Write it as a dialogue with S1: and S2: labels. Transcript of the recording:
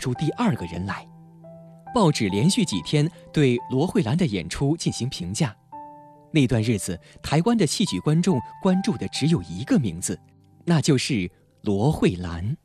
S1: 出第二个人来。报纸连续几天对罗慧兰的演出进行评价。那段日子，台湾的戏曲观众关注的只有一个名字，那就是罗慧兰。